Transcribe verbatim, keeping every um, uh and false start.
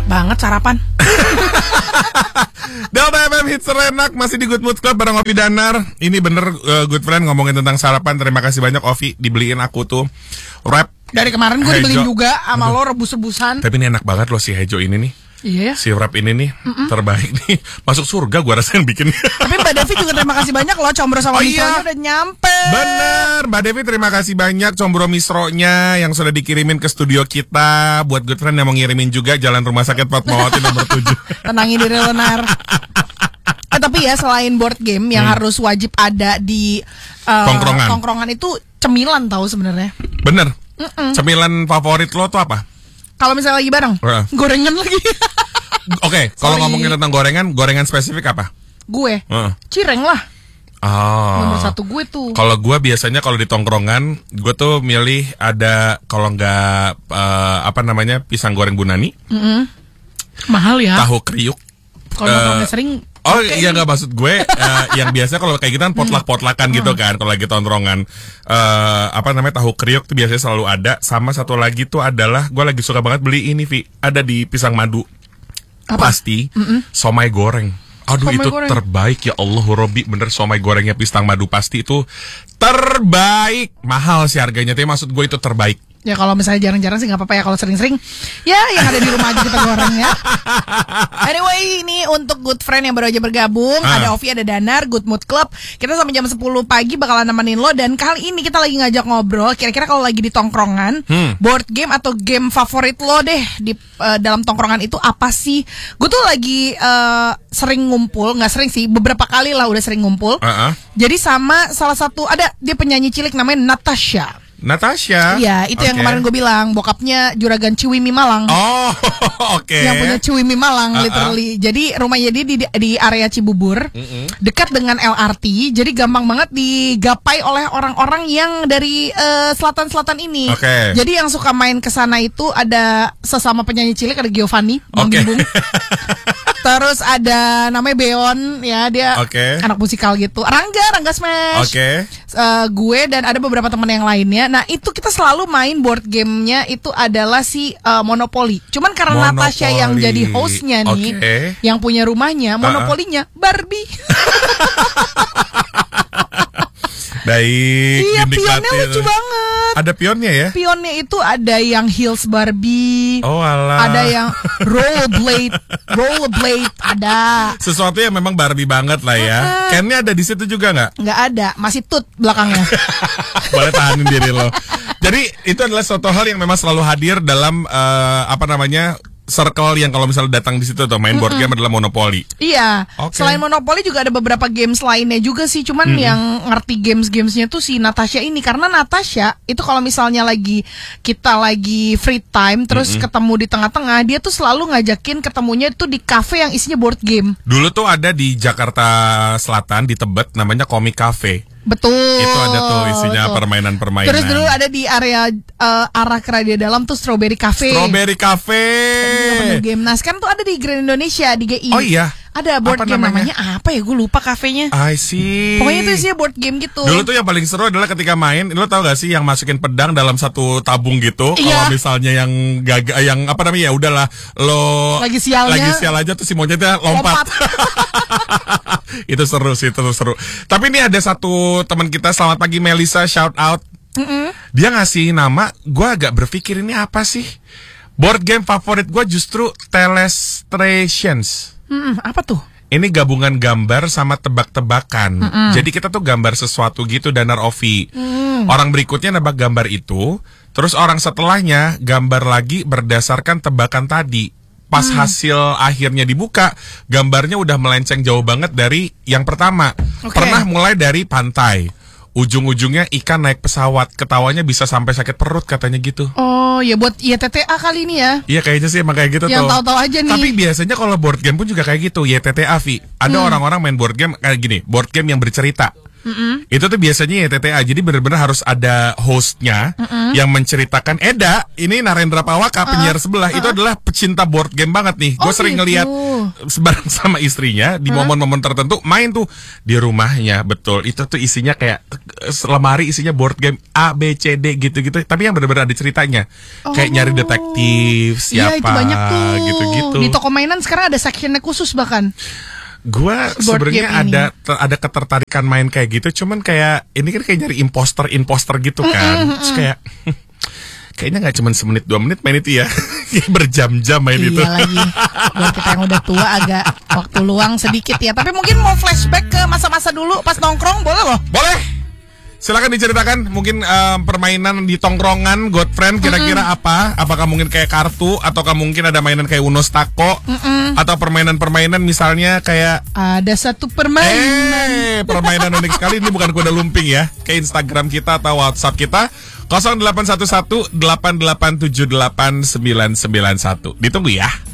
banget sarapan. Delta F M hits terenak masih di Good Mood Club bareng Ovi Danar. Ini bener uh, good friend ngomongin tentang sarapan. Terima kasih banyak Ovi dibeliin aku tuh wrap. Dari kemarin gue dibeliin juga sama lo rebus-rebusan. Tapi ini enak banget loh si Hejo ini nih. Iya. Si wrap ini nih Mm-mm. terbaik nih. Masuk surga gue rasa yang bikin. Tapi Mbak Devi juga terima kasih banyak loh, Combro sama oh, misronya iya. udah nyampe. Bener, Mbak Devi terima kasih banyak Combro misronya yang sudah dikirimin ke studio kita. Buat good friend yang mau ngirimin juga, Jalan Rumah Sakit Fatmawati nomor tujuh. Tenangin diri lo, Nar. Eh, tapi ya selain board game yang hmm. harus wajib ada di uh, tongkrongan. tongkrongan itu cemilan tahu sebenarnya. Bener. Mm-mm. Cemilan favorit lo tuh apa? Kalau misalnya lagi bareng, uh. gorengan lagi. Oke, okay, kalau ngomongin tentang gorengan, gorengan spesifik apa? Gue, uh. cireng lah. Oh. Nomor satu gue tuh. Kalau gue biasanya kalau di tongkrongan, gue tuh milih ada kalau nggak uh, apa namanya pisang goreng Bunani. Mm-hmm. Mahal ya. Tahu kriuk. Kalau uh, sering. Oh okay. Iya nggak maksud gue uh, yang biasa kalau kayak gitu kan potlak-potlakan gitu kan kalau lagi tongkrongan uh, apa namanya tahu kriuk tuh biasanya selalu ada. Sama satu lagi tuh adalah gue lagi suka banget beli ini Vi, ada di Pisang Madu. Apa? Pasti Mm-mm. somai goreng. Aduh somai itu goreng. Terbaik ya Allah Robi, bener somai gorengnya Pisang Madu pasti itu terbaik. Mahal sih harganya tapi maksud gue itu terbaik. Ya kalau misalnya jarang-jarang sih nggak apa-apa ya, kalau sering-sering ya yang ada di rumah aja kita goreng ya. Anyway, ini untuk good friend yang baru aja bergabung, ah. ada Ovi, ada Danar, Good Mood Club. Kita sampai jam sepuluh pagi bakalan nemenin lo, dan kali ini kita lagi ngajak ngobrol. Kira-kira kalau lagi di tongkrongan, hmm. board game atau game favorit lo deh di uh, dalam tongkrongan itu apa sih? Gue tuh lagi uh, sering ngumpul, nggak sering sih, beberapa kali lah udah sering ngumpul. Uh-uh. Jadi sama salah satu ada dia penyanyi cilik namanya Natasha. Natasha. Iya, itu okay. yang kemarin gue bilang, bokapnya juragan Ciwimi Malang. Oh, oke. Okay. Yang punya Ciwimi Malang, uh-uh. literally. Jadi rumahnya dia di, di area Cibubur, uh-uh. dekat dengan L R T. Jadi gampang banget digapai oleh orang-orang yang dari uh, selatan-selatan ini. Oke. Okay. Jadi yang suka main ke sana itu ada sesama penyanyi cilik, ada Giovanni, Bang okay. Bimbung. Terus ada namanya Beon, ya dia okay. anak musikal gitu. Rangga, Rangga Smash. Oke. Okay. Uh, gue dan ada beberapa teman yang lainnya. Nah itu kita selalu main board gamenya itu adalah si uh, Monopoly. Cuman karena Monopoly. Natasha yang jadi hostnya nih, okay. yang punya rumahnya, Monopolinya uh-uh. Barbie. Baik. Iya, pionnya lucu banget. Ada pionnya ya? Pionnya itu ada yang Hills Barbie. Oh alah. Ada yang Rollerblade, Rollerblade ada. Sesuatu yang memang Barbie banget lah ya. Uh-huh. Ken-nya ada di situ juga nggak? Nggak ada, masih tut belakangnya. Boleh tahanin diri lo. Jadi itu adalah suatu hal yang memang selalu hadir dalam uh, apa namanya? Circle yang kalau misalnya datang di situ atau main board game adalah Monopoly. Iya. Okay. Selain Monopoly juga ada beberapa games lainnya juga sih. Cuman mm-hmm. yang ngerti games-gamesnya tuh si Natasha ini. Karena Natasha itu kalau misalnya lagi kita lagi free time terus mm-hmm. ketemu di tengah-tengah, dia tuh selalu ngajakin ketemunya itu di cafe yang isinya board game. Dulu tuh ada di Jakarta Selatan di Tebet namanya Komik Cafe. Betul. Itu ada tuh isinya betul. permainan-permainan. Terus dulu ada di area uh, arah Keradia Dalam tuh Strawberry Cafe. Strawberry Cafe. Game. Nah sekarang tuh ada di Grand Indonesia di G I. Oh iya. Ada board apa game namanya? namanya apa ya? Gue lupa kafenya. I see. Pokoknya itu isinya board game gitu. Dulu tuh yang paling seru adalah ketika main, lo tau gak sih yang masukin pedang dalam satu tabung gitu? Iya. Kalau misalnya yang gagal, yang apa namanya ya udahlah lo lagi sialnya, lagi sial aja tuh si monyetnya lompat. lompat. Itu seru sih, terus seru. Tapi ini ada satu teman kita, selamat pagi Melisa, shout out. Mm-mm. Dia ngasih nama, gue agak berpikir ini apa sih? Board game favorit gue justru Telestrations. Hmm, apa tuh? Ini gabungan gambar sama tebak-tebakan. Mm-mm. Jadi kita tuh gambar sesuatu gitu, Danar Ovi. Mm. Orang berikutnya nebak gambar itu, terus orang setelahnya gambar lagi berdasarkan tebakan tadi. Pas mm. hasil akhirnya dibuka, gambarnya udah melenceng jauh banget dari yang pertama. Okay. Pernah mulai dari pantai. Ujung-ujungnya ikan naik pesawat, ketawanya bisa sampai sakit perut katanya gitu. Oh ya buat Y T T A kali ini ya. Iya kayaknya sih emang kayak gitu yang tuh. Yang tahu-tahu aja nih. Tapi biasanya kalau board game pun juga kayak gitu, Y T T A Vi. Ada hmm. orang-orang main board game kayak gini, board game yang bercerita. Mm-mm. Itu tuh biasanya ya T T A. Jadi benar-benar harus ada hostnya Mm-mm. yang menceritakan. Eda, ini Narendra Pawaka, uh-uh. penyiar sebelah, uh-uh. itu adalah pecinta board game banget nih. Gue oh, sering gitu. ngeliat bareng sama istrinya di uh-huh. momen-momen tertentu main tuh di rumahnya. Betul, itu tuh isinya kayak lemari isinya board game A, B, C, D gitu-gitu. Tapi yang benar-benar ada ceritanya. Oh. Kayak nyari detektif, siapa, iya, itu banyak tuh. gitu-gitu. Di toko mainan sekarang ada sectionnya khusus bahkan. Gua sebenarnya ada ter, ada ketertarikan main kayak gitu, cuman kayak ini kan kayak nyari imposter imposter gitu kan, mm-mm, terus kayak kayaknya nggak cuma semenit dua menit main itu ya, berjam-jam main iya itu. Iya lagi, buat kita yang udah tua agak waktu luang sedikit ya, tapi mungkin mau flashback ke masa-masa dulu pas nongkrong boleh loh? Boleh. Silakan diceritakan mungkin um, permainan di tongkrongan Godfriend kira-kira mm-mm. apa? Apakah mungkin kayak kartu ataukah mungkin ada mainan kayak Uno Stako Mm-mm. atau permainan-permainan misalnya kayak ada satu permainan. Eh, permainan unik sekali ini bukan kuda lumping ya. Ke Instagram kita atau WhatsApp kita nol delapan satu satu delapan delapan tujuh delapan sembilan sembilan satu. Ditunggu ya.